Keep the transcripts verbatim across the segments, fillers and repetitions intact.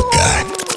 Перепелка.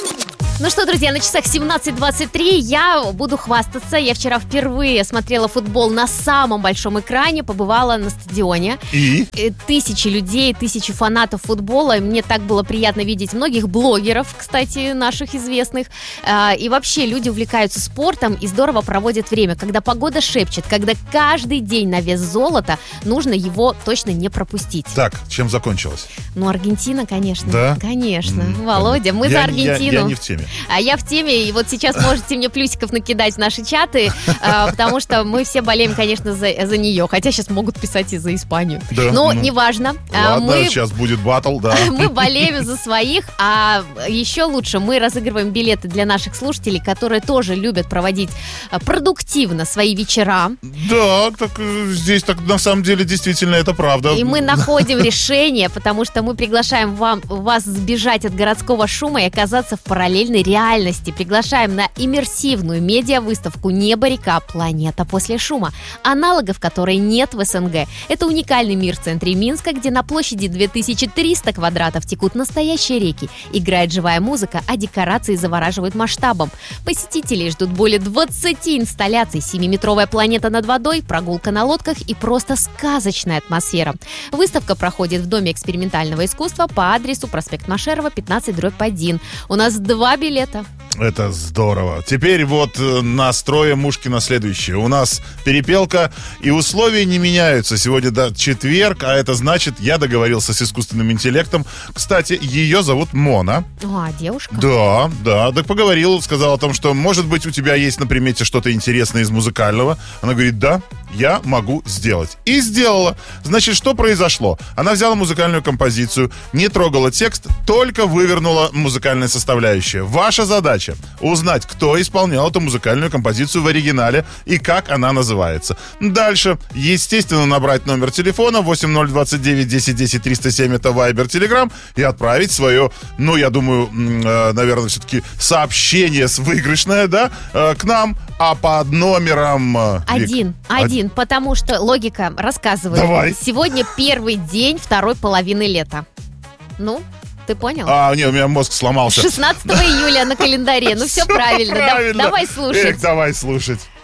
Ну что, друзья, на часах семнадцать двадцать три я буду хвастаться. Я вчера впервые смотрела футбол на самом большом экране, побывала на стадионе. И? Тысячи людей, тысячи фанатов футбола. Мне так было приятно видеть многих блогеров, кстати, наших известных. И вообще люди увлекаются спортом и здорово проводят время. Когда погода шепчет, когда каждый день на вес золота, нужно его точно не пропустить. Так, чем закончилось? Ну, Аргентина, конечно. Да? Конечно. М, Володя, мы я, за Аргентину. Я, я не в теме. А я в теме, и вот сейчас можете мне плюсиков накидать в наши чаты, э, потому что мы все болеем, конечно, за, за нее. Хотя сейчас могут писать и за Испанию. Да, Но ну, неважно. Ладно, мы, сейчас будет баттл, да. Мы болеем за своих, а еще лучше мы разыгрываем билеты для наших слушателей, которые тоже любят проводить продуктивно свои вечера. Да, так здесь так на самом деле действительно это правда. И мы находим решение, потому что мы приглашаем вам, вас сбежать от городского шума и оказаться в параллельной реальности. Приглашаем на иммерсивную медиа-выставку «Небо-река. Планета после шума», аналогов которой нет в СНГ. Это уникальный мир в центре Минска, где на площади две тысячи триста квадратов текут настоящие реки, играет живая музыка, а декорации завораживают масштабом. Посетителей ждут более двадцати инсталляций, семиметровая планета над водой, прогулка на лодках и просто сказочная атмосфера. Выставка проходит в Доме экспериментального искусства по адресу проспект Машерова, пятнадцать дробь один. У нас два билета. Это здорово. Теперь вот настроим ушки на следующее. У нас перепелка, и условия не меняются. Сегодня да, четверг, а это значит, я договорился с искусственным интеллектом. Кстати, ее зовут Мона. А, девушка? Да, да. Так поговорил, сказал о том, что, может быть, у тебя есть на примете что-то интересное из музыкального. Она говорит, да, я могу сделать. И сделала. Значит, что произошло? Она взяла музыкальную композицию, не трогала текст, только вывернула музыкальная составляющая. Ваша задача узнать, кто исполнял эту музыкальную композицию в оригинале и как она называется. Дальше, естественно, набрать номер телефона восемь ноль двадцать девять десять десять триста семь, это Viber, Telegram, и отправить свое, ну, я думаю, наверное, все-таки сообщение с выигрышное, да, к нам, а под номером... Один, один, потому что логика рассказывает. Давай. Сегодня первый день второй половины лета. Ну... Ты понял? А, нет, у меня мозг сломался. шестнадцатого июля на календаре. Ну, все правильно. правильно. Давай слушать. Эх, давай слушать.